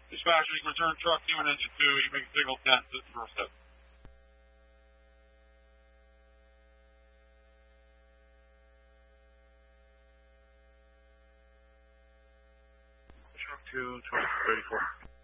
Dispatcher, you can return truck 2 and engine 2. You make signal 10, sit for step. Truck 2, 2034.